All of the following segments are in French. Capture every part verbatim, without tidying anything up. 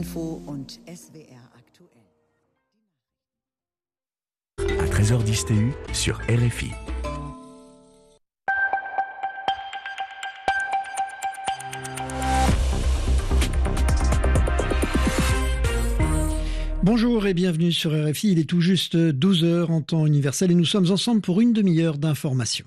Info und S W R aktuell. À treize heures dix T U sur R F I. Bonjour et bienvenue sur R F I, il est tout juste douze heures en temps universel et nous sommes ensemble pour une demi-heure d'information.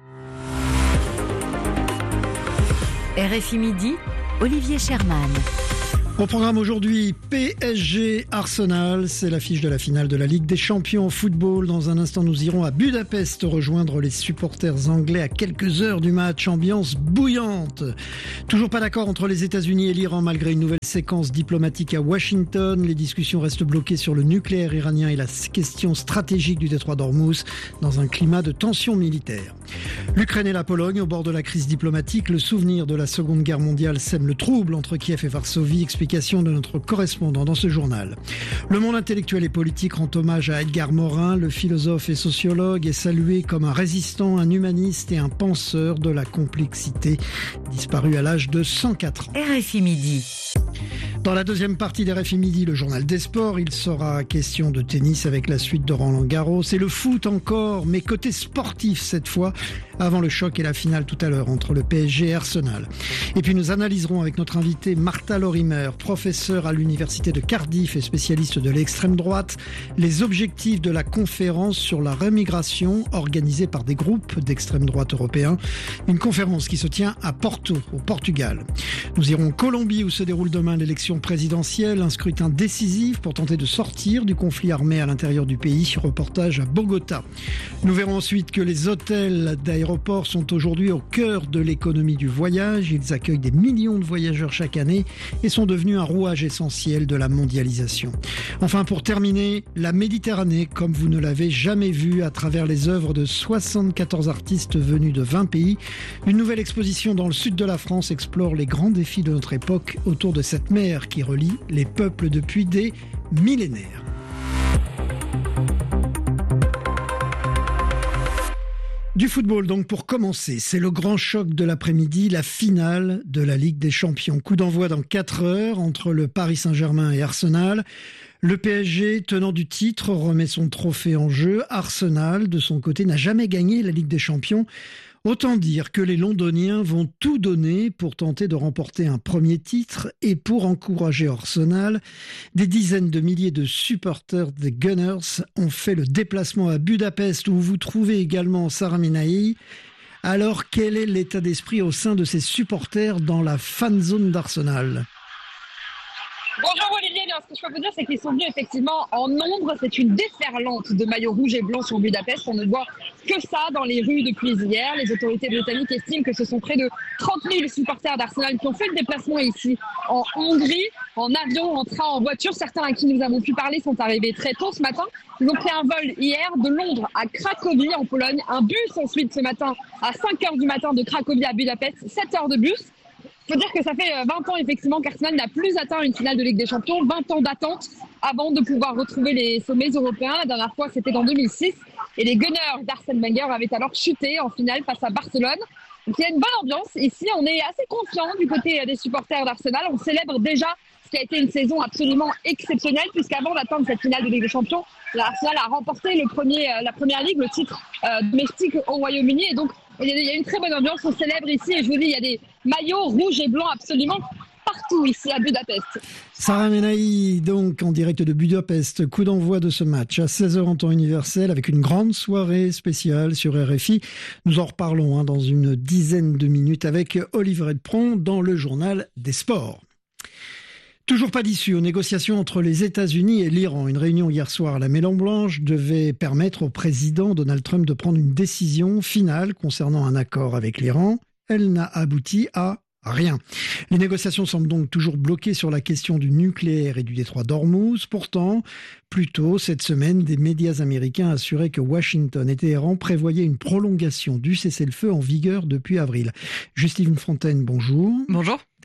R F I Midi, Olivier Sherman. Au programme aujourd'hui, P S G Arsenal, c'est l'affiche de la finale de la Ligue des Champions au football. Dans un instant, nous irons à Budapest rejoindre les supporters anglais à quelques heures du match. Ambiance bouillante. Toujours pas d'accord entre les États-Unis et l'Iran malgré une nouvelle séquence diplomatique à Washington. Les discussions restent bloquées sur le nucléaire iranien et la question stratégique du détroit d'Ormuz dans un climat de tension militaire. L'Ukraine et la Pologne au bord de la crise diplomatique. Le souvenir de la Seconde Guerre mondiale sème le trouble entre Kiev et Varsovie. Explication de notre correspondant dans ce journal. Le monde intellectuel et politique rend hommage à Edgar Morin. Le philosophe et sociologue est salué comme un résistant, un humaniste et un penseur de la complexité, disparu à l'âge de cent quatre ans. R F I Midi. Dans la deuxième partie d'R F I Midi, le journal des sports, il sera question de tennis avec la suite de Roland Garros. Et le foot encore, mais côté sportif cette fois, avant le choc et la finale tout à l'heure entre le P S G et Arsenal. Et puis nous analyserons avec notre invitée Martha Lorimer, professeure à l'université de Cardiff et spécialiste de l'extrême droite, les objectifs de la conférence sur la rémigration organisée par des groupes d'extrême droite européens. Une conférence qui se tient à Porto, au Portugal. Nous irons en Colombie où se déroule demain l'élection présidentielle, un scrutin décisif pour tenter de sortir du conflit armé à l'intérieur du pays. Reportage à Bogota. Nous verrons ensuite que les hôtels d'aéroports sont aujourd'hui au cœur de l'économie du voyage. Ils accueillent des millions de voyageurs chaque année et sont devenus un rouage essentiel de la mondialisation. Enfin, pour terminer, la Méditerranée, comme vous ne l'avez jamais vu, à travers les œuvres de soixante-quatorze artistes venus de vingt pays. Une nouvelle exposition dans le sud de la France explore les grands défis de notre époque autour de cette mer qui relie les peuples depuis des millénaires. Du football donc pour commencer, c'est le grand choc de l'après-midi, la finale de la Ligue des Champions. Coup d'envoi dans quatre heures entre le Paris Saint-Germain et Arsenal. Le P S G, tenant du titre, remet son trophée en jeu. Arsenal, de son côté, n'a jamais gagné la Ligue des Champions. Autant dire que les Londoniens vont tout donner pour tenter de remporter un premier titre et pour encourager Arsenal. Des dizaines de milliers de supporters des Gunners ont fait le déplacement à Budapest où vous trouvez également Sarah Menahi. Alors, quel est l'état d'esprit au sein de ces supporters dans la fan zone d'Arsenal ? Bonjour Olivier, bien, ce que je peux vous dire c'est qu'ils sont venus effectivement en nombre, c'est une déferlante de maillots rouges et blancs sur Budapest, on ne voit que ça dans les rues depuis hier. Les autorités britanniques estiment que ce sont près de trente mille supporters d'Arsenal qui ont fait le déplacement ici en Hongrie, en avion, en train, en voiture. Certains à qui nous avons pu parler sont arrivés très tôt ce matin. Ils ont pris un vol hier de Londres à Cracovie en Pologne, un bus ensuite ce matin à cinq heures du matin de Cracovie à Budapest, sept heures de bus. Il faut dire que ça fait vingt ans effectivement qu'Arsenal n'a plus atteint une finale de Ligue des Champions, vingt ans d'attente avant de pouvoir retrouver les sommets européens. La dernière fois c'était en deux mille six et les Gunners d'Arsène Wenger avaient alors chuté en finale face à Barcelone. Donc il y a une bonne ambiance ici, on est assez confiant du côté des supporters d'Arsenal, on célèbre déjà ce qui a été une saison absolument exceptionnelle puisqu'avant d'atteindre cette finale de Ligue des Champions, l'Arsenal a remporté le premier, la première ligue, le titre euh, domestique au Royaume-Uni et donc il y a une très bonne ambiance, on célèbre ici et je vous dis, il y a des maillots rouges et blancs absolument partout ici à Budapest. Sarah Menahi, donc en direct de Budapest, coup d'envoi de ce match à seize heures en temps universel avec une grande soirée spéciale sur R F I. Nous en reparlons hein, dans une dizaine de minutes avec Olivier Redpron dans le journal des sports. Toujours pas d'issue aux négociations entre les États-Unis et l'Iran. Une réunion hier soir à la Maison-Blanche devait permettre au président Donald Trump de prendre une décision finale concernant un accord avec l'Iran. Elle n'a abouti à rien. Les négociations semblent donc toujours bloquées sur la question du nucléaire et du détroit d'Ormuz. Pourtant, plus tôt cette semaine, des médias américains assuraient que Washington et Téhéran prévoyaient une prolongation du cessez-le-feu en vigueur depuis avril. Justine Fontaine, bonjour. Bonjour.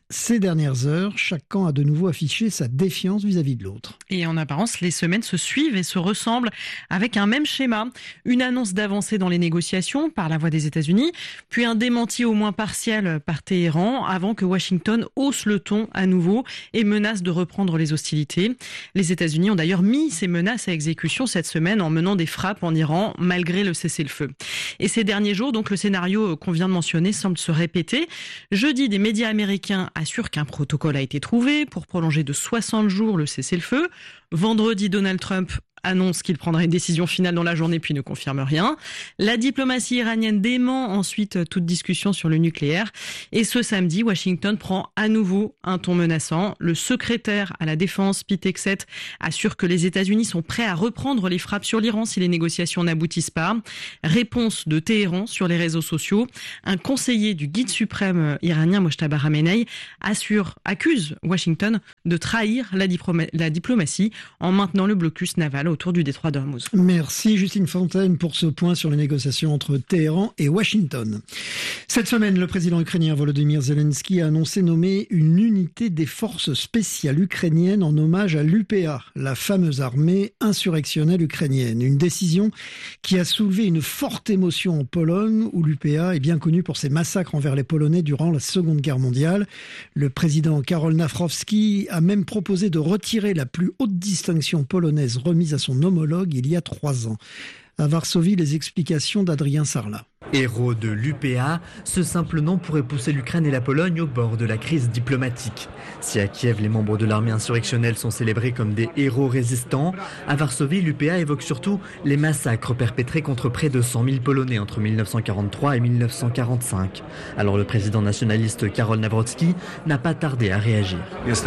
ces dernières heures, chaque camp a de nouveau affiché sa défiance vis-à-vis de l'autre. Et en apparence, les semaines se suivent et se ressemblent avec un même schéma. Une annonce d'avancée dans les négociations par la voix des États-Unis, puis un démenti au moins partiel par Téhéran avant que Washington hausse le ton à nouveau et menace de reprendre les hostilités. Les États-Unis ont d'ailleurs mis ces menaces à exécution cette semaine en menant des frappes en Iran malgré le cessez-le-feu. Et ces derniers jours, donc le scénario qu'on vient de mentionner semble se répéter. Jeudi, des médias américains assurent qu'un protocole a été trouvé pour prolonger de soixante jours le cessez-le-feu. Vendredi, Donald Trump annonce qu'il prendra une décision finale dans la journée puis ne confirme rien. La diplomatie iranienne dément ensuite toute discussion sur le nucléaire. Et ce samedi, Washington prend à nouveau un ton menaçant. Le secrétaire à la défense, Pete Hegseth, assure que les États-Unis sont prêts à reprendre les frappes sur l'Iran si les négociations n'aboutissent pas. Réponse de Téhéran sur les réseaux sociaux. Un conseiller du guide suprême iranien, Mojtaba Khamenei, assure, accuse Washington de trahir la, diploma- la diplomatie en maintenant le blocus naval autour du détroit d'Ormuz. Merci Justine Fontaine pour ce point sur les négociations entre Téhéran et Washington. Cette semaine, le président ukrainien Volodymyr Zelensky a annoncé nommer une unité des forces spéciales ukrainiennes en hommage à l'U P A, la fameuse armée insurrectionnelle ukrainienne. Une décision qui a soulevé une forte émotion en Pologne, où l'U P A est bien connu pour ses massacres envers les Polonais durant la Seconde Guerre mondiale. Le président Karol Nawrocki a même proposé de retirer la plus haute distinction polonaise remise à son homologue il y a trois ans. À Varsovie, les explications d'Adrien Sarlat. Héros de l'U P A, ce simple nom pourrait pousser l'Ukraine et la Pologne au bord de la crise diplomatique. Si à Kiev, les membres de l'armée insurrectionnelle sont célébrés comme des héros résistants, à Varsovie, l'U P A évoque surtout les massacres perpétrés contre près de cent mille Polonais entre mille neuf cent quarante-trois et mille neuf cent quarante-cinq. Alors le président nationaliste Karol Nawrocki n'a pas tardé à réagir.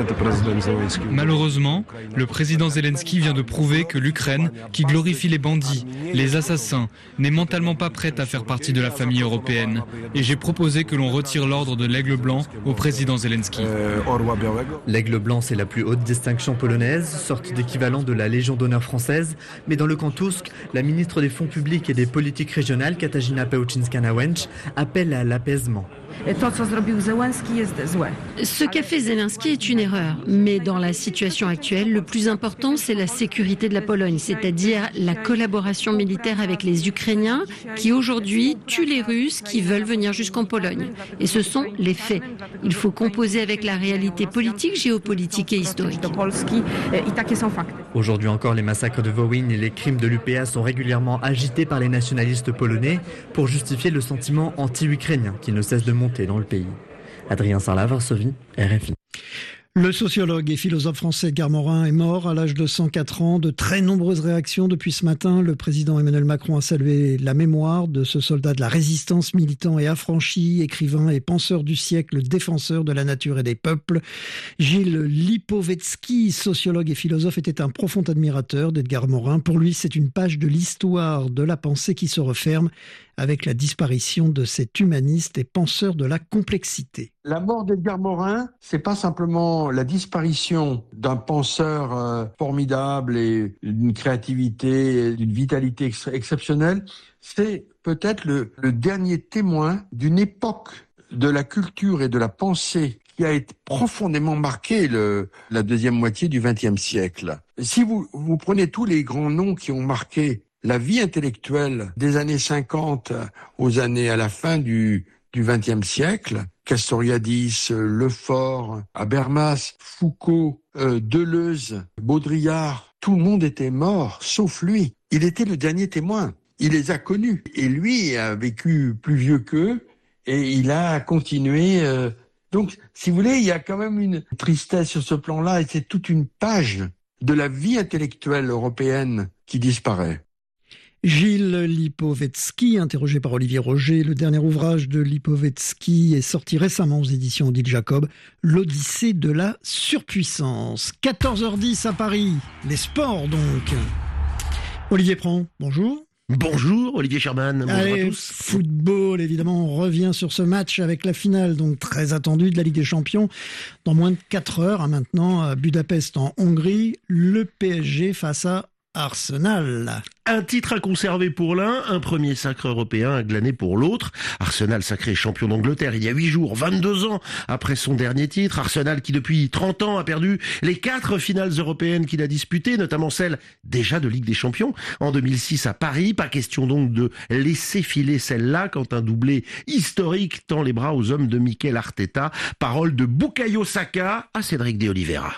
Malheureusement, le président Zelensky vient de prouver que l'Ukraine, qui glorifie les bandits, les assassins, n'est mentalement pas prête à faire partie de la famille européenne. Et j'ai proposé que l'on retire l'ordre de l'Aigle Blanc au président Zelensky. L'Aigle Blanc, c'est la plus haute distinction polonaise, sorte d'équivalent de la Légion d'honneur française. Mais dans le camp Tusk, la ministre des Fonds publics et des politiques régionales, Katarzyna Pełczyńska-Nałęcz, appelle à l'apaisement. Ce qu'a fait Zelensky est une erreur, mais dans la situation actuelle, le plus important, c'est la sécurité de la Pologne, c'est-à-dire la collaboration militaire avec les Ukrainiens qui aujourd'hui tuent les Russes qui veulent venir jusqu'en Pologne. Et ce sont les faits. Il faut composer avec la réalité politique, géopolitique et historique. Aujourd'hui encore, les massacres de Wołyń et les crimes de l'U P A sont régulièrement agités par les nationalistes polonais pour justifier le sentiment anti-ukrainien qui ne cesse de monter dans le pays. Adrien Sarlat, Varsovie, R F I. Le sociologue et philosophe français Edgar Morin est mort à l'âge de cent quatre ans. De très nombreuses réactions depuis ce matin. Le président Emmanuel Macron a salué la mémoire de ce soldat de la résistance, militant et affranchi, écrivain et penseur du siècle, défenseur de la nature et des peuples. Gilles Lipovetsky, sociologue et philosophe, était un profond admirateur d'Edgar Morin. Pour lui, c'est une page de l'histoire de la pensée qui se referme avec la disparition de cet humaniste et penseur de la complexité. La mort d'Edgar Morin, c'est pas simplement la disparition d'un penseur euh, formidable et d'une créativité, d'une vitalité ex- exceptionnelle, c'est peut-être le, le dernier témoin d'une époque de la culture et de la pensée qui a été profondément marquée le, la deuxième moitié du vingtième siècle. Si vous, vous prenez tous les grands noms qui ont marqué la vie intellectuelle des années cinquante aux années à la fin du du vingtième siècle, Castoriadis, Lefort, Habermas, Foucault, euh, Deleuze, Baudrillard, tout le monde était mort, sauf lui. Il était le dernier témoin. Il les a connus. Et lui a vécu plus vieux qu'eux et il a continué. Euh... Donc, si vous voulez, il y a quand même une tristesse sur ce plan-là et c'est toute une page de la vie intellectuelle européenne qui disparaît. Gilles Lipovetsky, interrogé par Olivier Roger. Le dernier ouvrage de Lipovetsky est sorti récemment aux éditions Odile Jacob, L'Odyssée de la surpuissance. quatorze heures dix à Paris, les sports donc. Olivier Prand, bonjour. Bonjour Olivier Sherman, bonjour Allez, à tous. Football, évidemment, on revient sur ce match avec la finale, donc très attendue de la Ligue des Champions. Dans moins de quatre heures, hein, maintenant, à Budapest en Hongrie, le P S G face à Arsenal. Un titre à conserver pour l'un, un premier sacre européen à glaner pour l'autre. Arsenal sacré champion d'Angleterre il y a huit jours, vingt-deux ans après son dernier titre. Arsenal qui depuis trente ans a perdu les quatre finales européennes qu'il a disputées, notamment celle déjà de Ligue des Champions en deux mille six à Paris. Pas question donc de laisser filer celle-là quand un doublé historique tend les bras aux hommes de Mikel Arteta. Parole de Bukayo Saka à Cédric de Oliveira.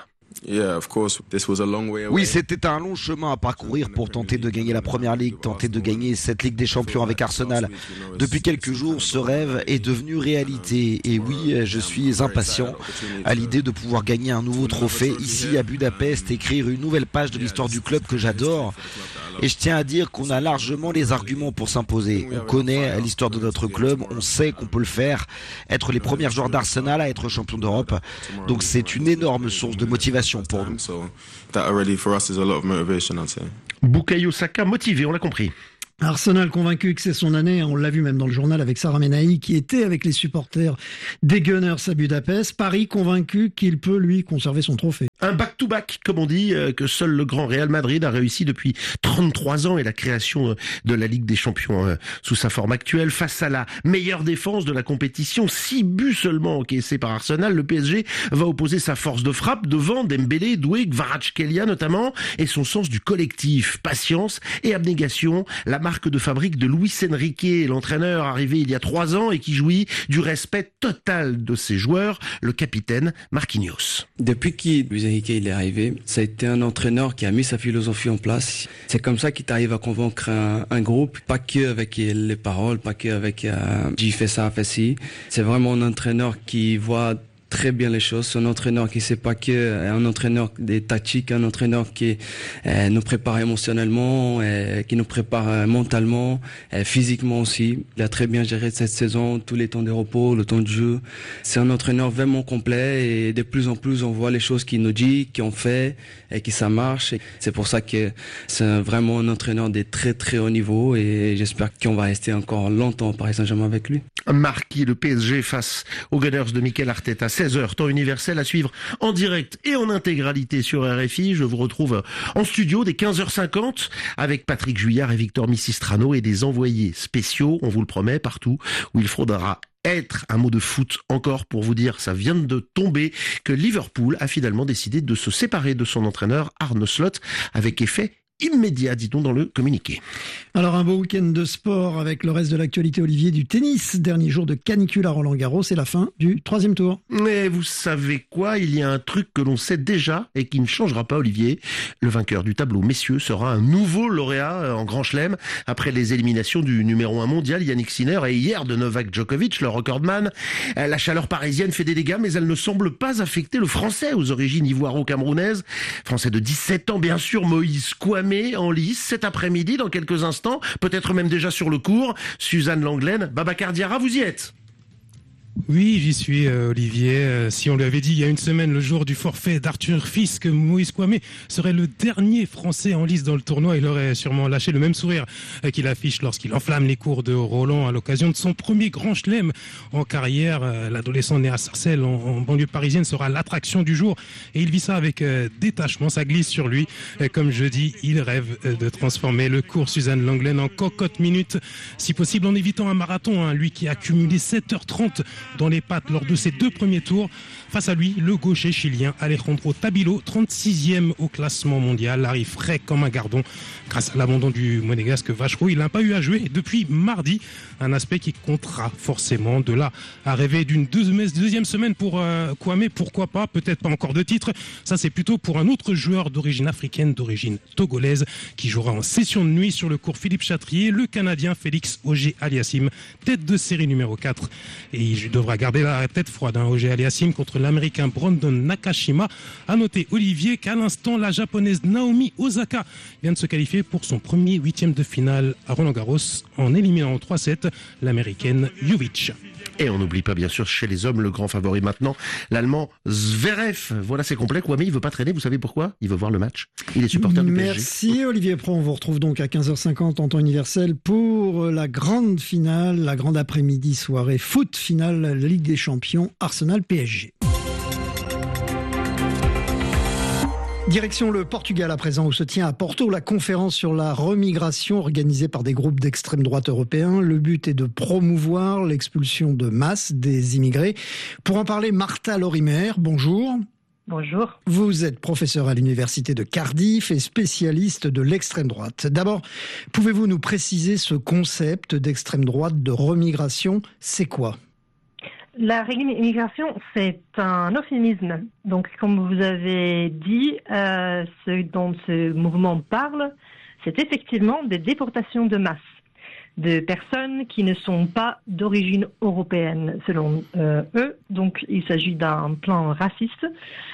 Oui, c'était un long chemin à parcourir pour tenter de gagner la Première Ligue, tenter de gagner cette Ligue des Champions avec Arsenal. Depuis quelques jours, ce rêve est devenu réalité. Et oui, je suis impatient à l'idée de pouvoir gagner un nouveau trophée ici à Budapest, écrire une nouvelle page de l'histoire du club que j'adore. Et je tiens à dire qu'on a largement les arguments pour s'imposer. On connaît l'histoire de notre club, on sait qu'on peut le faire, être les premiers joueurs d'Arsenal à être champion d'Europe. Donc c'est une énorme source de motivation pour nous. Bukayo Saka motivé, on l'a compris. Arsenal convaincu que c'est son année, on l'a vu même dans le journal avec Sarah Menahi qui était avec les supporters des Gunners à Budapest. Paris convaincu qu'il peut lui conserver son trophée. Un back-to-back, comme on dit, euh, que seul le grand Real Madrid a réussi depuis trente-trois ans et la création euh, de la Ligue des Champions euh, sous sa forme actuelle. Face à la meilleure défense de la compétition, six buts seulement encaissés par Arsenal, le P S G va opposer sa force de frappe devant Dembélé, Doué, Kvaratskhelia notamment, et son sens du collectif, patience et abnégation, la marque de fabrique de Luis Enrique, l'entraîneur arrivé il y a trois ans et qui jouit du respect total de ses joueurs, le capitaine Marquinhos. Depuis qu'il Luis Enrique il est arrivé, ça a été un entraîneur qui a mis sa philosophie en place. C'est comme ça qu'il arrive à convaincre un, un groupe, pas que avec les paroles, pas que avec euh, j'ai fait ça, fait ci. C'est vraiment un entraîneur qui voit très bien les choses. C'est un entraîneur qui sait pas que un entraîneur des tactiques, un entraîneur qui euh, nous prépare émotionnellement, euh, qui nous prépare euh, mentalement, euh, physiquement aussi. Il a très bien géré cette saison, tous les temps de repos, le temps de jeu. C'est un entraîneur vraiment complet et de plus en plus on voit les choses qu'il nous dit, qu'il fait et que ça marche. Et c'est pour ça que c'est vraiment un entraîneur de très très haut niveau et j'espère qu'on va rester encore longtemps au Paris Saint-Germain avec lui. Marquis, le P S G face aux Gunners de Mikel Arteta. seize heures, temps universel à suivre en direct et en intégralité sur R F I. Je vous retrouve en studio dès quinze heures cinquante avec Patrick Juillard et Victor Missistrano et des envoyés spéciaux, on vous le promet, partout où il faudra être. Un mot de foot encore pour vous dire, ça vient de tomber, que Liverpool a finalement décidé de se séparer de son entraîneur Arne Slot avec effet immédiat, dit-on dans le communiqué. Alors un beau week-end de sport avec le reste de l'actualité, Olivier, du tennis. Dernier jour de canicule à Roland-Garros, c'est la fin du troisième tour. Mais vous savez quoi, il y a un truc que l'on sait déjà et qui ne changera pas, Olivier. Le vainqueur du tableau messieurs sera un nouveau lauréat en Grand Chelem après les éliminations du numéro un mondial Yannick Sinner et hier de Novak Djokovic, le recordman. La chaleur parisienne fait des dégâts mais elle ne semble pas affecter le français aux origines ivoiro-camerounaises. Français de dix-sept ans bien sûr, Moïse Kouamé en lice cet après-midi dans quelques instants, peut-être même déjà sur le court. Suzanne Langlaine, Babacar Diarra, vous y êtes? Oui, j'y suis, euh, Olivier. Euh, si on lui avait dit il y a une semaine, le jour du forfait d'Arthur Fils, que Moïse Kouamé serait le dernier Français en lice dans le tournoi, il aurait sûrement lâché le même sourire euh, qu'il affiche lorsqu'il enflamme les cours de Roland à l'occasion de son premier grand chelem en carrière. Euh, l'adolescent né à Sarcelles, en, en banlieue parisienne, sera l'attraction du jour et il vit ça avec euh, détachement. Ça glisse sur lui. Euh, comme je dis, il rêve euh, de transformer le cours Suzanne Langlaine en cocotte minute, si possible en évitant un marathon. Hein, lui qui a accumulé sept heures trente dans les pattes lors de ses deux premiers tours. Face à lui, le gaucher chilien Alejandro Tabilo, trente-sixième au classement mondial, arrive frais comme un gardon grâce à l'abandon du monégasque Vachereau. Il n'a pas eu à jouer depuis mardi, un aspect qui comptera forcément. De là à rêver d'une deuxième semaine pour euh, Kouamé, pourquoi pas, peut-être pas encore de titre. Ça c'est plutôt pour un autre joueur d'origine africaine, d'origine togolaise, qui jouera en session de nuit sur le cours Philippe Chatrier, le Canadien Félix Auger-Aliassime, tête de série numéro quatre. Et il devra garder la tête froide, hein, Auger-Aliassime contre l'Américain Brandon Nakashima. À noter, Olivier, qu'à l'instant, la Japonaise Naomi Osaka vient de se qualifier pour son premier huitième de finale à Roland-Garros en éliminant en trois sept l'Américaine Jovic. Et on n'oublie pas bien sûr chez les hommes le grand favori maintenant, l'Allemand Zverev. Voilà, c'est complet. Kouamé, il veut pas traîner, vous savez pourquoi? Il veut voir le match. Il est supporter du P S G. Merci Olivier Pro. On vous retrouve donc à quinze heures cinquante en temps universel pour la grande finale, la grande après-midi soirée foot finale, la Ligue des Champions, Arsenal P S G. Direction le Portugal à présent, où se tient à Porto la conférence sur la remigration organisée par des groupes d'extrême droite européens. Le but est de promouvoir l'expulsion de masse des immigrés. Pour en parler, Martha Lorimer, bonjour. Bonjour. Vous êtes professeur à l'université de Cardiff et spécialiste de l'extrême droite. D'abord, pouvez-vous nous préciser ce concept d'extrême droite, de remigration, c'est quoi ? La remigration, c'est un euphémisme. Donc, comme vous avez dit, euh, ce dont ce mouvement parle, c'est effectivement des déportations de masse de personnes qui ne sont pas d'origine européenne, selon euh, eux. Donc, il s'agit d'un plan raciste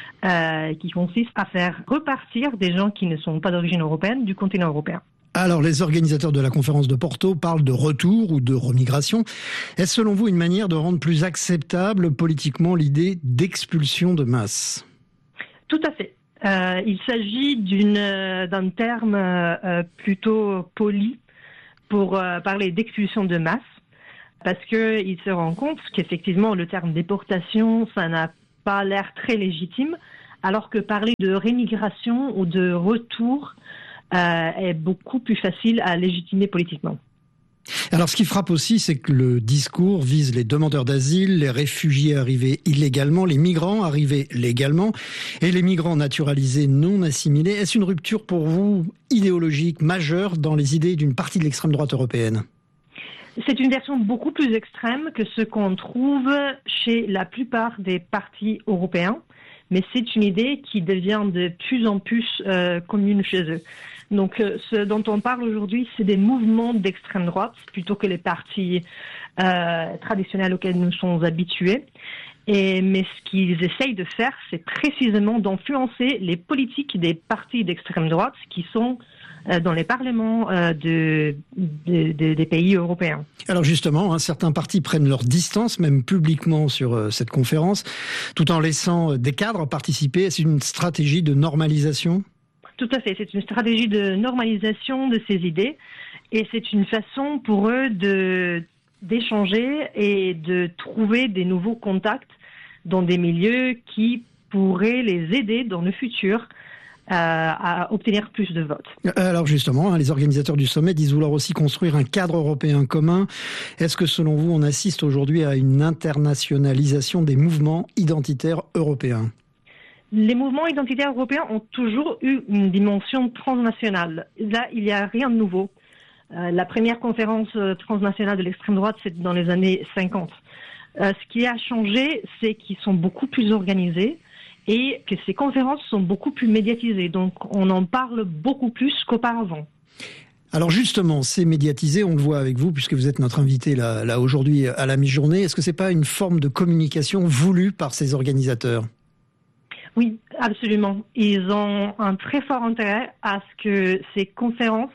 euh, qui consiste à faire repartir des gens qui ne sont pas d'origine européenne du continent européen. Alors, les organisateurs de la conférence de Porto parlent de retour ou de remigration. Est-ce selon vous une manière de rendre plus acceptable politiquement l'idée d'expulsion de masse ? Tout à fait. Euh, il s'agit d'une, euh, d'un terme euh, plutôt poli pour euh, parler d'expulsion de masse, parce qu'il se rend compte qu'effectivement le terme déportation, ça n'a pas l'air très légitime, alors que parler de rémigration ou de retour Euh, est beaucoup plus facile à légitimer politiquement. Alors ce qui frappe aussi, c'est que le discours vise les demandeurs d'asile, les réfugiés arrivés illégalement, les migrants arrivés légalement et les migrants naturalisés non assimilés. Est-ce une rupture pour vous idéologique majeure dans les idées d'une partie de l'extrême droite européenne ? C'est une version beaucoup plus extrême que ce qu'on trouve chez la plupart des partis européens, mais c'est une idée qui devient de plus en plus euh, commune chez eux. Donc, euh, ce dont on parle aujourd'hui, c'est des mouvements d'extrême droite plutôt que les partis euh, traditionnels auxquels nous sommes habitués. Et, mais ce qu'ils essayent de faire, c'est précisément d'influencer les politiques des partis d'extrême droite qui sont euh, dans les parlements euh, de, de, de, des pays européens. Alors justement, hein, certains partis prennent leur distance, même publiquement sur euh, cette conférence, tout en laissant euh, des cadres participer. Est-ce une stratégie de normalisation ? Tout à fait, c'est une stratégie de normalisation de ces idées et c'est une façon pour eux de, d'échanger et de trouver des nouveaux contacts dans des milieux qui pourraient les aider dans le futur euh, à obtenir plus de votes. Alors justement, hein, les organisateurs du sommet disent vouloir aussi construire un cadre européen commun. Est-ce que selon vous, on assiste aujourd'hui à une internationalisation des mouvements identitaires européens ? Les mouvements identitaires européens ont toujours eu une dimension transnationale. Là, il n'y a rien de nouveau. Euh, la première conférence transnationale de l'extrême droite, c'est dans les années cinquante. Euh, ce qui a changé, c'est qu'ils sont beaucoup plus organisés et que ces conférences sont beaucoup plus médiatisées. Donc, on en parle beaucoup plus qu'auparavant. Alors justement, c'est médiatisé, on le voit avec vous, puisque vous êtes notre invité là, là aujourd'hui à la mi-journée. Est-ce que c'est pas une forme de communication voulue par ces organisateurs ? Oui, absolument. Ils ont un très fort intérêt à ce que ces conférences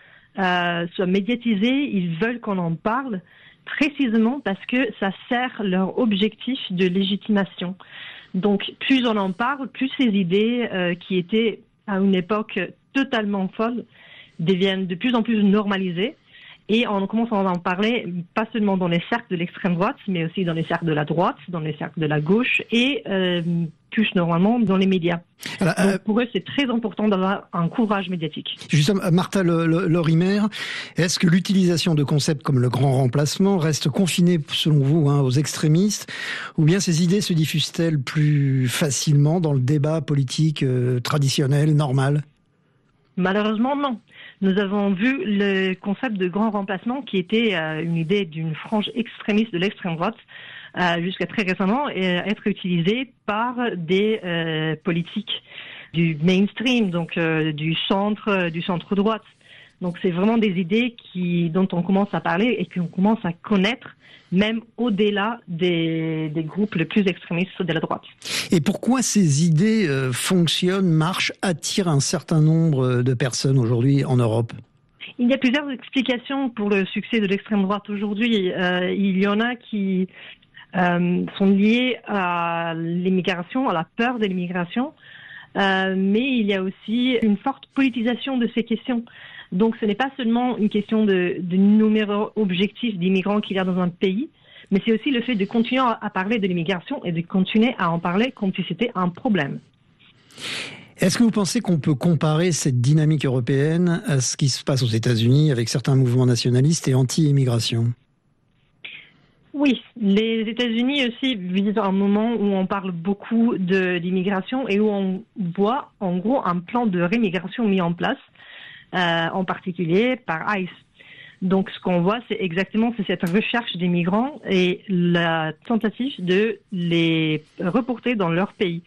euh, soient médiatisées. Ils veulent qu'on en parle précisément parce que ça sert leur objectif de légitimation. Donc, plus on en parle, plus ces idées euh, qui étaient à une époque totalement folles deviennent de plus en plus normalisées. Et on commence à en parler, pas seulement dans les cercles de l'extrême droite, mais aussi dans les cercles de la droite, dans les cercles de la gauche et euh, plus normalement dans les médias. Alors, euh, Donc pour eux, c'est très important d'avoir un courage médiatique. Justement, Martha Lorimer, est-ce que l'utilisation de concepts comme le grand remplacement reste confinée, selon vous, hein, aux extrémistes, ou bien ces idées se diffusent-elles plus facilement dans le débat politique euh, traditionnel, normal ? Malheureusement, non. Nous avons vu le concept de grand remplacement qui était euh, une idée d'une frange extrémiste de l'extrême droite euh, jusqu'à très récemment et être utilisé par des euh, politiques du mainstream, donc euh, du centre, du centre droite. Donc c'est vraiment des idées qui, dont on commence à parler et qu'on commence à connaître même au-delà des, des groupes les plus extrémistes de la droite. Et pourquoi ces idées euh, fonctionnent, marchent, attirent un certain nombre de personnes aujourd'hui en Europe ? Il y a plusieurs explications pour le succès de l'extrême droite aujourd'hui. Euh, il y en a qui euh, sont liées à l'immigration, à la peur de l'immigration, euh, mais il y a aussi une forte politisation de ces questions. Donc ce n'est pas seulement une question de, de numéro objectif d'immigrants qu'il y a dans un pays, mais c'est aussi le fait de continuer à parler de l'immigration et de continuer à en parler comme si c'était un problème. Est-ce que vous pensez qu'on peut comparer cette dynamique européenne à ce qui se passe aux États-Unis avec certains mouvements nationalistes et anti-immigration ? Oui, les États-Unis aussi vivent un moment où on parle beaucoup de, d'immigration et où on voit en gros un plan de rémigration mis en place, euh, en particulier par ICE. Donc ce qu'on voit, c'est exactement c'est cette recherche des migrants et la tentative de les reporter dans leur pays.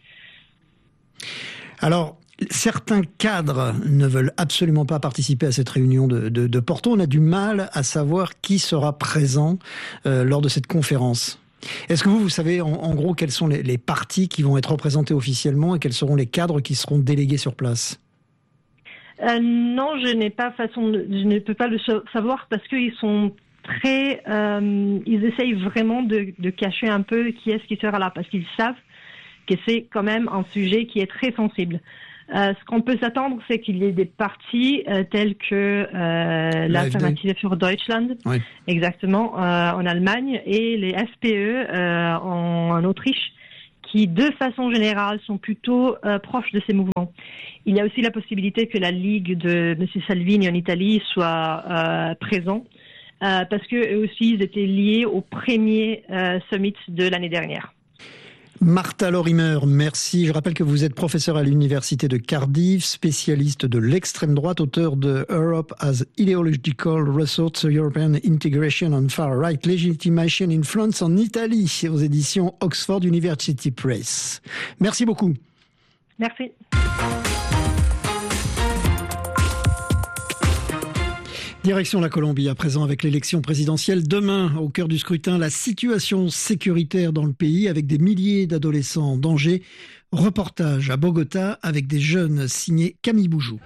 Alors, certains cadres ne veulent absolument pas participer à cette réunion de, de, de Porto. On a du mal à savoir qui sera présent euh, lors de cette conférence. Est-ce que vous, vous savez en, en gros quels sont les, les partis qui vont être représentés officiellement et quels seront les cadres qui seront délégués sur place ? Euh, non, je n'ai pas façon, de, je ne peux pas le savoir parce qu'ils sont très, euh, ils essayent vraiment de, de cacher un peu qui est-ce qui sera là parce qu'ils savent que c'est quand même un sujet qui est très sensible. Euh, ce qu'on peut s'attendre, c'est qu'il y ait des partis euh, tels que euh, l'Alternative für Deutschland, oui. exactement, euh, en Allemagne, et les S P E euh, en, en Autriche, qui, de façon générale, sont plutôt euh, proches de ces mouvements. Il y a aussi la possibilité que la Ligue de M. Salvini en Italie soit euh, présent, euh, parce qu'eux aussi, ils étaient liés au premier euh, summit de l'année dernière. Martha Lorimer, merci. Je rappelle que vous êtes professeur à l'université de Cardiff, spécialiste de l'extrême droite, auteur de Europe as Ideological Resource, European Integration and Far-Right Legitimation Influence en Italie, aux éditions Oxford University Press. Merci beaucoup. Merci. Direction la Colombie, à présent avec l'élection présidentielle. Demain, au cœur du scrutin, la situation sécuritaire dans le pays avec des milliers d'adolescents en danger. Reportage à Bogota avec des jeunes, signé Camille Boujou.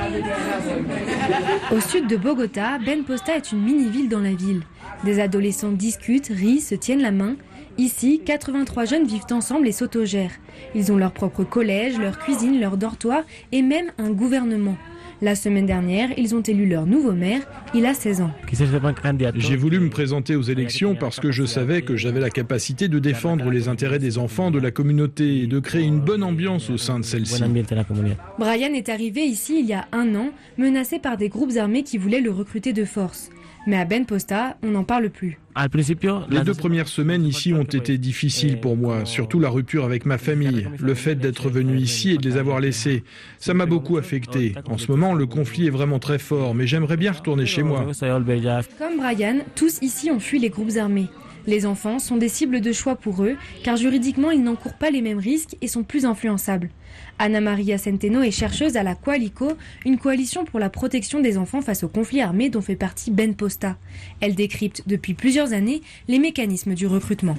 Au sud de Bogota, Ben Posta est une mini-ville dans la ville. Des adolescents discutent, rient, se tiennent la main. Ici, quatre-vingt-trois jeunes vivent ensemble et s'autogèrent. Ils ont leur propre collège, leur cuisine, leur dortoir et même un gouvernement. La semaine dernière, ils ont élu leur nouveau maire. Il a seize ans. J'ai voulu me présenter aux élections parce que je savais que j'avais la capacité de défendre les intérêts des enfants de la communauté et de créer une bonne ambiance au sein de celle-ci. Brian est arrivé ici il y a un an, menacé par des groupes armés qui voulaient le recruter de force. Mais à Ben Posta, on n'en parle plus. Les deux premières semaines ici ont été difficiles pour moi, surtout la rupture avec ma famille, le fait d'être venu ici et de les avoir laissés. Ça m'a beaucoup affecté. En ce moment, le conflit est vraiment très fort, mais j'aimerais bien retourner chez moi. Comme Brian, tous ici ont fui les groupes armés. Les enfants sont des cibles de choix pour eux, car juridiquement, ils n'encourent pas les mêmes risques et sont plus influençables. Ana Maria Centeno est chercheuse à la Coalico, une coalition pour la protection des enfants face aux conflits armés dont fait partie Ben Posta. Elle décrypte depuis plusieurs années les mécanismes du recrutement.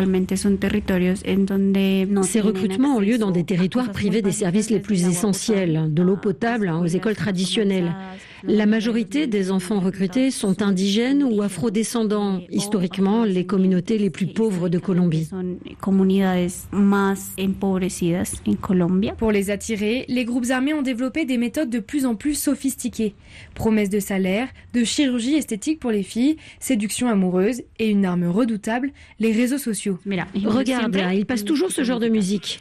Ces recrutements ont lieu dans des territoires privés des services les plus essentiels, de l'eau potable aux écoles traditionnelles. La majorité des enfants recrutés sont indigènes ou afrodescendants, historiquement les communautés les plus pauvres de Colombie. Pour les attirer, les groupes armés ont développé des méthodes de plus en plus sophistiquées. Promesses de salaire, de chirurgie esthétique pour les filles, séduction amoureuse et une arme redoutable, les réseaux sociaux. Regarde, là, il passe toujours ce genre de musique.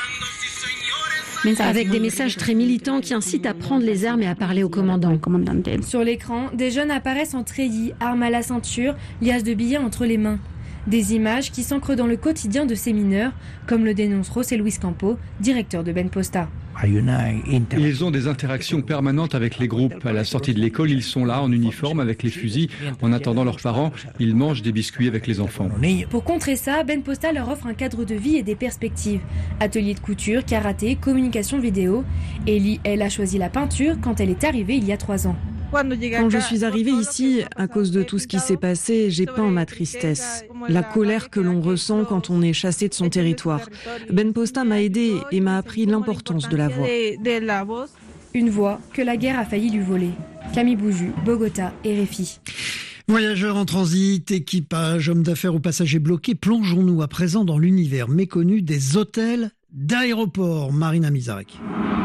Avec des messages très militants qui incitent à prendre les armes et à parler au commandant. Sur l'écran, des jeunes apparaissent en treillis, armes à la ceinture, liasses de billets entre les mains. Des images qui s'ancrent dans le quotidien de ces mineurs, comme le dénonce José Luis Campo, directeur de Ben Posta. Ils ont des interactions permanentes avec les groupes. À la sortie de l'école, ils sont là en uniforme avec les fusils. En attendant leurs parents, ils mangent des biscuits avec les enfants. Pour contrer ça, Ben Posta leur offre un cadre de vie et des perspectives. Ateliers de couture, karaté, communication vidéo. Ellie, elle, a choisi la peinture quand elle est arrivée il y a trois ans. Quand je suis arrivée ici, à cause de tout ce qui s'est passé, j'ai peint ma tristesse, la colère que l'on ressent quand on est chassé de son territoire. Ben Posta m'a aidée et m'a appris l'importance de la voix. Une voix que la guerre a failli lui voler. Camille Boujou, Bogota, R F I. Voyageurs en transit, équipage, hommes d'affaires ou passagers bloqués, plongeons-nous à présent dans l'univers méconnu des hôtels d'aéroports. Marina Mizarek.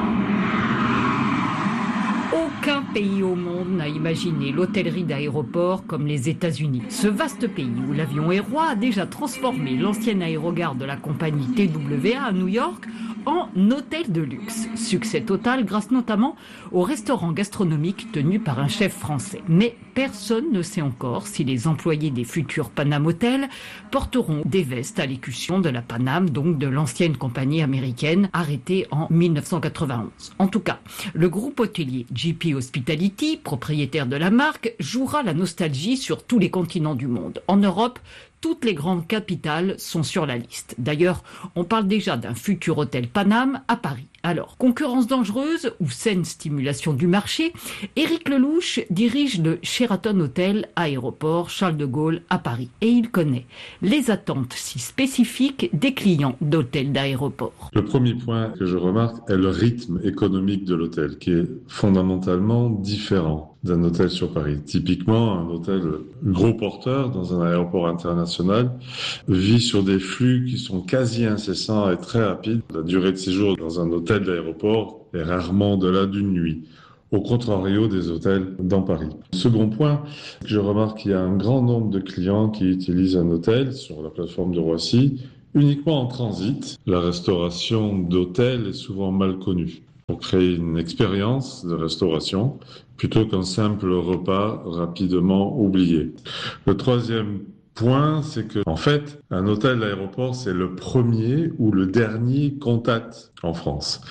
Aucun pays au monde n'a imaginé l'hôtellerie d'aéroport comme les États-Unis. Ce vaste pays où l'avion est roi a déjà transformé l'ancienne aérogare de la compagnie T W A à New York en hôtel de luxe. Succès total grâce notamment au restaurant gastronomique tenu par un chef français. Mais personne ne sait encore si les employés des futurs Panam Hotels porteront des vestes à l'écution de la Panam, donc de l'ancienne compagnie américaine arrêtée en mille neuf cent quatre-vingt-onze. En tout cas, le groupe hôtelier J P Hospitality, propriétaire de la marque, jouera la nostalgie sur tous les continents du monde. En Europe, toutes les grandes capitales sont sur la liste. D'ailleurs, on parle déjà d'un futur hôtel Panam à Paris. Alors, concurrence dangereuse ou saine stimulation du marché, Éric Lelouch dirige le Sheraton Hotel Aéroport Charles de Gaulle à Paris. Et il connaît les attentes si spécifiques des clients d'hôtels d'aéroport. Le premier point que je remarque est le rythme économique de l'hôtel, qui est fondamentalement différent d'un hôtel sur Paris. Typiquement, un hôtel gros porteur dans un aéroport international vit sur des flux qui sont quasi incessants et très rapides. La durée de séjour dans un hôtel d'aéroport est rarement au-delà d'une nuit, au contrario des hôtels dans Paris. Second point, je remarque qu'il y a un grand nombre de clients qui utilisent un hôtel sur la plateforme de Roissy uniquement en transit. La restauration d'hôtel est souvent mal connue. Pour créer une expérience de restauration plutôt qu'un simple repas rapidement oublié. Le troisième point, c'est que, en fait, un hôtel d'aéroport, c'est le premier ou le dernier contact en France.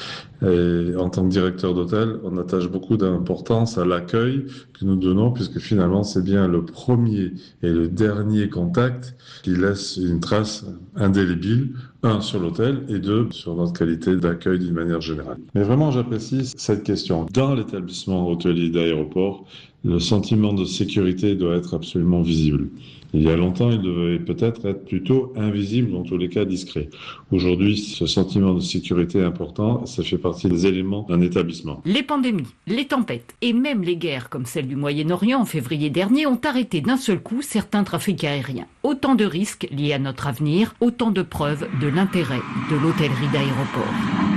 Et en tant que directeur d'hôtel, on attache beaucoup d'importance à l'accueil que nous donnons, puisque finalement, c'est bien le premier et le dernier contact qui laisse une trace indélébile, un, sur l'hôtel, et deux, sur notre qualité d'accueil d'une manière générale. Mais vraiment, j'apprécie cette question. Dans l'établissement hôtelier d'aéroport, le sentiment de sécurité doit être absolument visible. Il y a longtemps, il devait peut-être être plutôt invisible, en tous les cas discret. Aujourd'hui, ce sentiment de sécurité est important, ça fait partie des éléments d'un établissement. Les pandémies, les tempêtes et même les guerres comme celle du Moyen-Orient en février dernier ont arrêté d'un seul coup certains trafics aériens. Autant de risques liés à notre avenir, autant de preuves de l'intérêt de l'hôtellerie d'aéroport.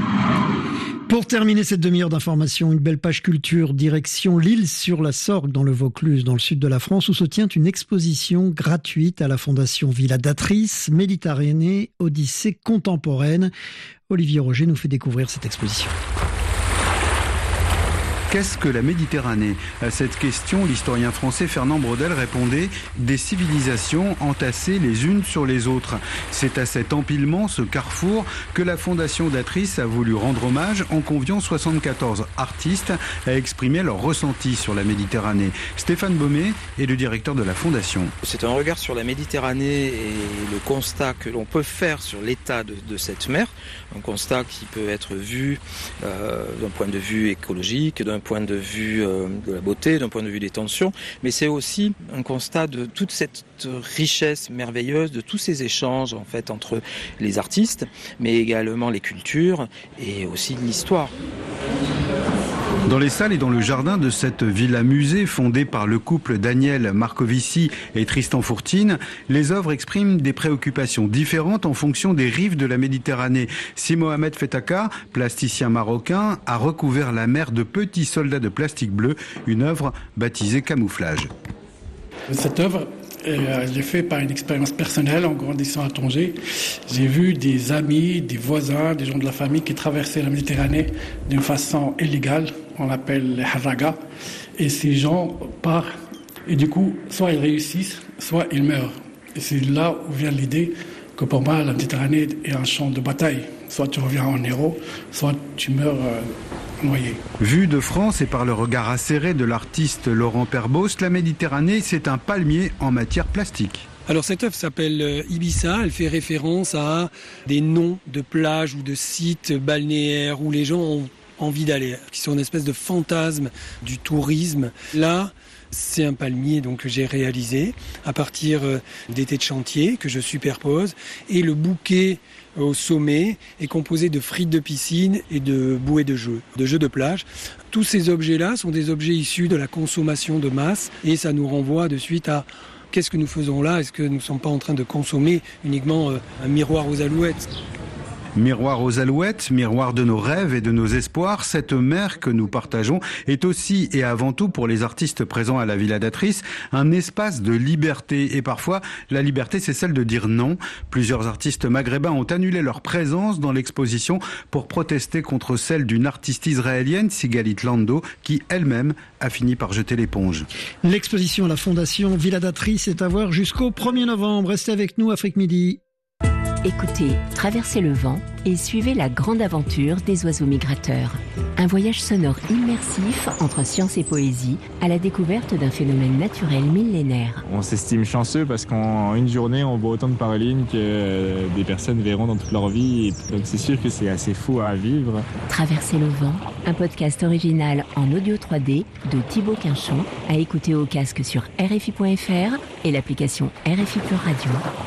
Pour terminer cette demi-heure d'information, une belle page culture, direction l'Île-sur-la-Sorgue dans le Vaucluse, dans le sud de la France, où se tient une exposition gratuite à la Fondation Villa d'Atrice, Méditerranée, Odyssée contemporaine. Olivier Roger nous fait découvrir cette exposition. Qu'est-ce que la Méditerranée ? À cette question, l'historien français Fernand Braudel répondait « Des civilisations entassées les unes sur les autres ». C'est à cet empilement, ce carrefour, que la Fondation d'Atrice a voulu rendre hommage en conviant soixante-quatorze artistes à exprimer leur ressenti sur la Méditerranée. Stéphane Baumet est le directeur de la Fondation. C'est un regard sur la Méditerranée et le constat que l'on peut faire sur l'état de, de cette mer, un constat qui peut être vu euh, d'un point de vue écologique, d'un point de vue euh, de la beauté, d'un point de vue des tensions, mais c'est aussi un constat de toute cette richesse merveilleuse, de tous ces échanges en fait entre les artistes, mais également les cultures et aussi l'histoire. Dans les salles et dans le jardin de cette villa-musée fondée par le couple Daniel Marcovici et Tristan Fourtine, les œuvres expriment des préoccupations différentes en fonction des rives de la Méditerranée. Si Mohamed Fetaka, plasticien marocain, a recouvert la mer de petits soldats de plastique bleu, une œuvre baptisée Camouflage. Cette œuvre, euh, je l'ai fait par une expérience personnelle en grandissant à Tanger. J'ai vu des amis, des voisins, des gens de la famille qui traversaient la Méditerranée d'une façon illégale. On l'appelle les harragas. Et ces gens partent. Et du coup, soit ils réussissent, soit ils meurent. Et c'est là où vient l'idée que pour moi, la Méditerranée est un champ de bataille. Soit tu reviens en héros, soit tu meurs euh, noyé. Vue de France et par le regard acéré de l'artiste Laurent Perbos, la Méditerranée, c'est un palmier en matière plastique. Alors cette œuvre s'appelle Ibiza, elle fait référence à des noms de plages ou de sites balnéaires où les gens ont envie d'aller, qui sont une espèce de fantasme du tourisme. Là, c'est un palmier donc, que j'ai réalisé à partir d'étés de chantier que je superpose et le bouquet au sommet est composé de frites de piscine et de bouées de jeux, de jeux de plage. Tous ces objets-là sont des objets issus de la consommation de masse et ça nous renvoie de suite à qu'est-ce que nous faisons là ? Est-ce que nous ne sommes pas en train de consommer uniquement un miroir aux alouettes ? Miroir aux alouettes, miroir de nos rêves et de nos espoirs, cette mer que nous partageons est aussi et avant tout pour les artistes présents à la Villa d'Atrice un espace de liberté. Et parfois, la liberté, c'est celle de dire non. Plusieurs artistes maghrébins ont annulé leur présence dans l'exposition pour protester contre celle d'une artiste israélienne, Sigalit Lando, qui elle-même a fini par jeter l'éponge. L'exposition à la Fondation Villa d'Atrice est à voir jusqu'au premier novembre. Restez avec nous, Afrique Midi. Écoutez, traversez le vent et suivez la grande aventure des oiseaux migrateurs. Un voyage sonore immersif entre science et poésie à la découverte d'un phénomène naturel millénaire. On s'estime chanceux parce qu'en une journée, on voit autant de paroline que des personnes verront dans toute leur vie. Et donc c'est sûr que c'est assez fou à vivre. Traverser le vent, un podcast original en audio trois D de Thibaut Quinchon à écouter au casque sur R F I point F R et l'application R F I Pure Radio.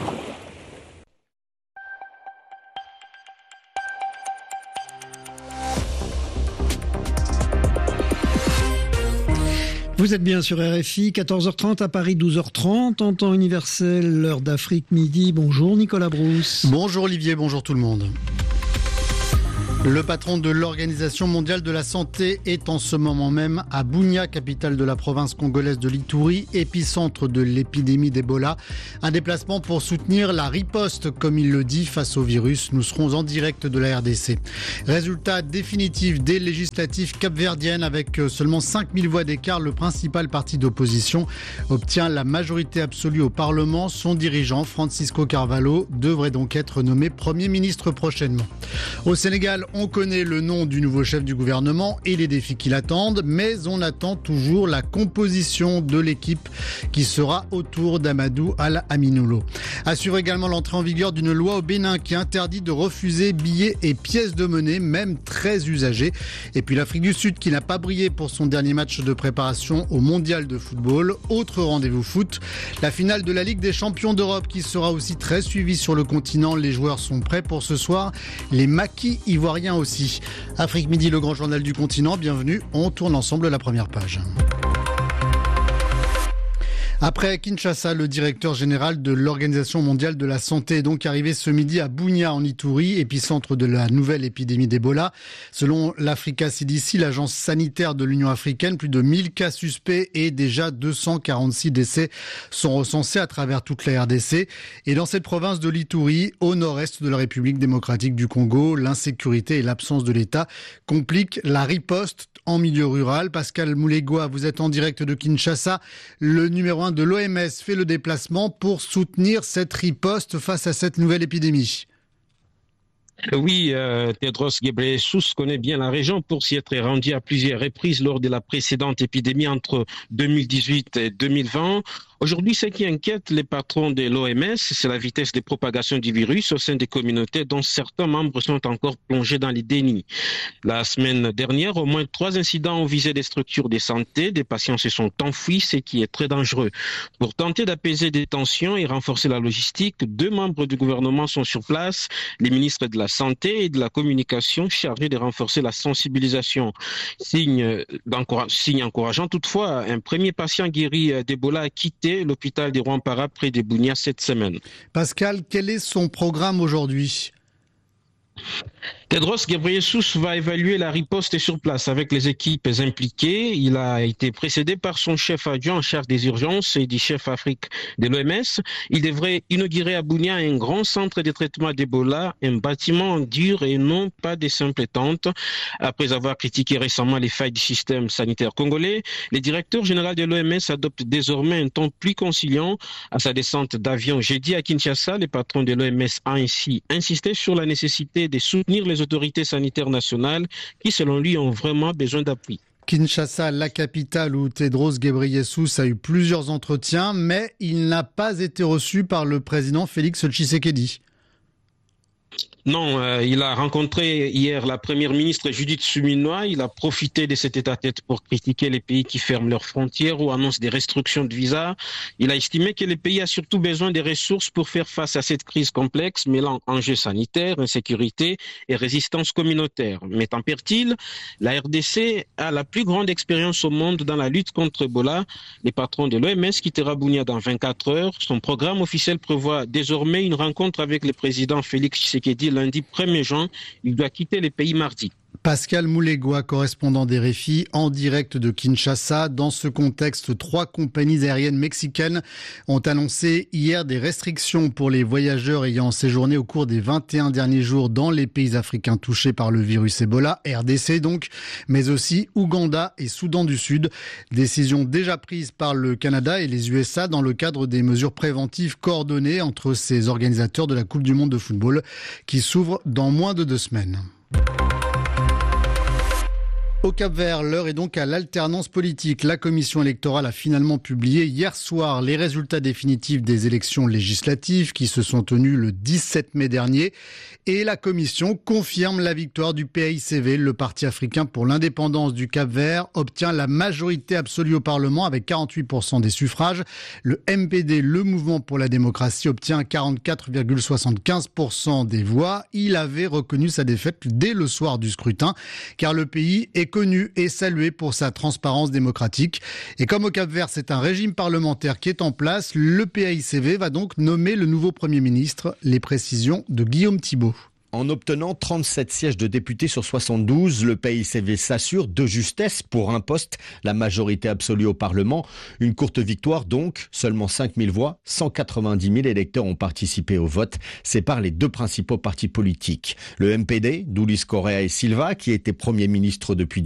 Vous êtes bien sur R F I, quatorze heures trente à Paris, douze heures trente, en temps universel, l'heure d'Afrique Midi. Bonjour Nicolas Brousse. Bonjour Olivier, bonjour tout le monde. Le patron de l'Organisation mondiale de la santé est en ce moment même à Bunia, capitale de la province congolaise de l'Ituri, épicentre de l'épidémie d'Ebola. Un déplacement pour soutenir la riposte, comme il le dit, face au virus. Nous serons en direct de la R D C. Résultat définitif des législatives capverdiennes avec seulement cinq mille voix d'écart. Le principal parti d'opposition obtient la majorité absolue au Parlement. Son dirigeant, Francisco Carvalho, devrait donc être nommé Premier ministre prochainement. Au Sénégal, on connaît le nom du nouveau chef du gouvernement et les défis qui l'attendent, mais on attend toujours la composition de l'équipe qui sera autour d'Amadou Al-Aminoulo. Assure également l'entrée en vigueur d'une loi au Bénin qui interdit de refuser billets et pièces de monnaie, même très usagées. Et puis l'Afrique du Sud qui n'a pas brillé pour son dernier match de préparation au mondial de football. Autre rendez-vous foot, la finale de la Ligue des champions d'Europe qui sera aussi très suivie sur le continent. Les joueurs sont prêts pour ce soir. Les maquis ivoiriens aussi. Afrique Midi, le grand journal du continent. Bienvenue, on tourne ensemble la première page. Après Kinshasa, le directeur général de l'Organisation mondiale de la santé est donc arrivé ce midi à Bunia en Ituri, épicentre de la nouvelle épidémie d'Ebola. Selon l'Africa C D C, l'agence sanitaire de l'Union africaine, plus de mille cas suspects et déjà deux cent quarante-six décès sont recensés à travers toute la R D C. Et dans cette province de l'Ituri, au nord-est de la République démocratique du Congo, l'insécurité et l'absence de l'État compliquent la riposte en milieu rural. Pascal Moulégoa, vous êtes en direct de Kinshasa. Le numéro un de l'O M S fait le déplacement pour soutenir cette riposte face à cette nouvelle épidémie. Oui, euh, Tedros Ghebreyesus connaît bien la région pour s'y être rendu à plusieurs reprises lors de la précédente épidémie entre deux mille dix-huit et deux mille vingt. Aujourd'hui, ce qui inquiète les patrons de l'O M S, c'est la vitesse de propagation du virus au sein des communautés dont certains membres sont encore plongés dans les dénis. La semaine dernière, au moins trois incidents ont visé des structures de santé. Des patients se sont enfuis, ce qui est très dangereux. Pour tenter d'apaiser des tensions et renforcer la logistique, deux membres du gouvernement sont sur place, les ministres de la Santé et de la Communication chargés de renforcer la sensibilisation. Signe, signe encourageant toutefois, un premier patient guéri d'Ebola a quitté l'hôpital de Rwampara près de Bunia cette semaine. Pascal, quel est son programme aujourd'hui ? Tedros Ghebreyesus va évaluer la riposte sur place avec les équipes impliquées. Il a été précédé par son chef adjoint en charge des urgences et du chef Afrique de l'O M S. Il devrait inaugurer à Bunia un grand centre de traitement d'Ebola, un bâtiment en dur et non pas des simples tentes. Après avoir critiqué récemment les failles du système sanitaire congolais, le directeur général de l'O M S adopte désormais un ton plus conciliant. À sa descente d'avion jeudi à Kinshasa, le patron de l'O M S a ainsi insisté sur la nécessité de soutenir les autorités sanitaires nationales qui, selon lui, ont vraiment besoin d'appui. Kinshasa, la capitale où Tedros Ghebreyesus a eu plusieurs entretiens, mais il n'a pas été reçu par le président Félix Tshisekedi. Non, euh, il a rencontré hier la première ministre Judith Suminwa. Il a profité de cet état-tête pour critiquer les pays qui ferment leurs frontières ou annoncent des restrictions de visa. Il a estimé que le pays a surtout besoin des ressources pour faire face à cette crise complexe, mêlant enjeux sanitaires, insécurité et résistance communautaire. Mais tempère-t-il, la R D C a la plus grande expérience au monde dans la lutte contre Ebola. Les patrons de l'O M S quittera Bunia dans vingt-quatre heures. Son programme officiel prévoit désormais une rencontre avec le président Félix Tshisekedi Tshisekedi lundi premier juin. Il doit quitter le pays mardi. Pascal Moulégois, correspondant des R F I, en direct de Kinshasa. Dans ce contexte, trois compagnies aériennes mexicaines ont annoncé hier des restrictions pour les voyageurs ayant séjourné au cours des vingt et un derniers jours dans les pays africains touchés par le virus Ebola, R D C donc, mais aussi Ouganda et Soudan du Sud. Décision déjà prise par le Canada et les U S A dans le cadre des mesures préventives coordonnées entre ces organisateurs de la Coupe du Monde de football qui s'ouvre dans moins de deux semaines. Au Cap-Vert, l'heure est donc à l'alternance politique. La commission électorale a finalement publié hier soir les résultats définitifs des élections législatives qui se sont tenues le dix-sept mai dernier. Et la commission confirme la victoire du P A I C V. Le Parti africain pour l'indépendance du Cap-Vert obtient la majorité absolue au Parlement avec quarante-huit pour cent des suffrages. Le M P D, le Mouvement pour la démocratie, obtient quarante-quatre virgule soixante-quinze pour cent des voix. Il avait reconnu sa défaite dès le soir du scrutin, car le pays est connu et salué pour sa transparence démocratique. Et comme au Cap-Vert, c'est un régime parlementaire qui est en place, le P A I C V va donc nommer le nouveau Premier ministre. Les précisions de Guillaume Thibault. En obtenant trente-sept sièges de députés sur soixante-douze, le P A I C V s'assure de justesse pour un poste, la majorité absolue au Parlement. Une courte victoire donc, seulement cinq mille voix, cent quatre-vingt-dix mille électeurs ont participé au vote. C'est par les deux principaux partis politiques. Le M P D, d'Ulis Correa et Silva, qui était Premier ministre depuis